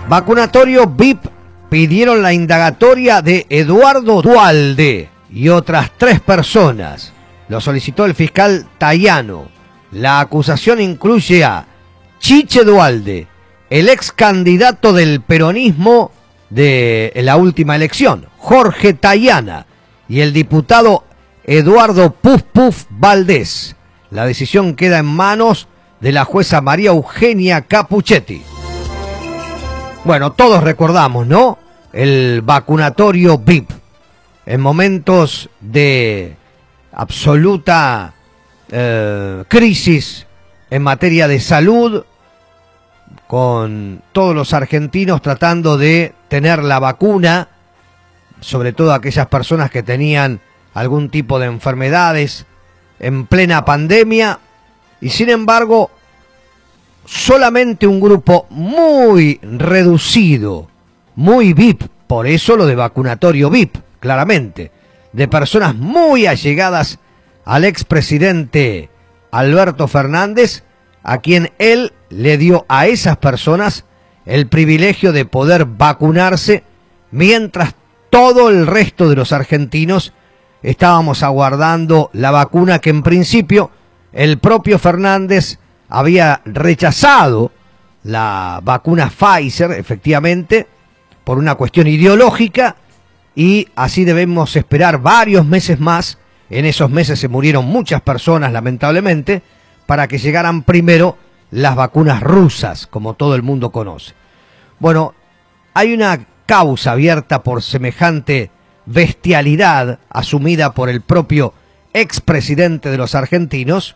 Vacunatorio VIP pidieron la indagatoria de Eduardo Duhalde y otras 3 personas. Lo solicitó el fiscal Tayano. La acusación incluye a Chiche Duhalde, el ex candidato del peronismo de la última elección, Jorge Tayana, y el diputado Eduardo Puf Puf Valdés. La decisión queda en manos de la jueza María Eugenia Capuchetti. Bueno, todos recordamos, ¿no? El vacunatorio VIP. En momentos de absoluta crisis en materia de salud, con todos los argentinos tratando de tener la vacuna, sobre todo aquellas personas que tenían algún tipo de enfermedades en plena pandemia, y sin embargo solamente un grupo muy reducido, muy VIP, por eso lo de vacunatorio VIP, claramente, de personas muy allegadas al expresidente Alberto Fernández, a quien él le dio a esas personas el privilegio de poder vacunarse, mientras todo el resto de los argentinos estábamos aguardando la vacuna que en principio el propio Fernández había rechazado, la vacuna Pfizer, efectivamente, por una cuestión ideológica, y así debemos esperar varios meses más. En esos meses se murieron muchas personas, lamentablemente, para que llegaran primero las vacunas rusas, como todo el mundo conoce. Bueno, hay una causa abierta por semejante bestialidad asumida por el propio expresidente de los argentinos,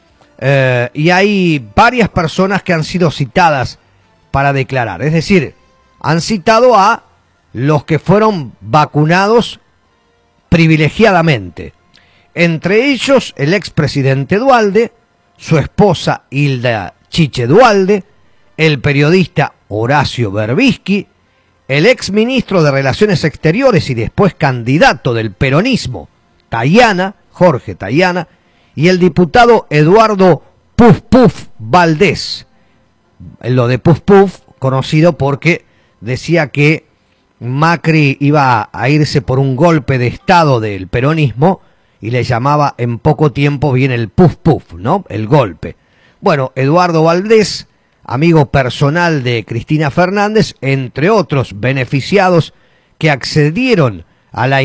y hay varias personas que han sido citadas para declarar. Es decir, han citado a los que fueron vacunados privilegiadamente. Entre ellos, el expresidente Duhalde, su esposa Hilda Chiche Duhalde, el periodista Horacio Berbisky, el exministro de Relaciones Exteriores y después candidato del peronismo, Tayana, Jorge Tayana, y el diputado Eduardo Puf Puf Valdés. Lo de Puf Puf, conocido porque decía que Macri iba a irse por un golpe de estado del peronismo y le llamaba en poco tiempo viene el Puf Puf, ¿no? El golpe. Bueno, Eduardo Valdés, amigo personal de Cristina Fernández, entre otros beneficiados que accedieron a la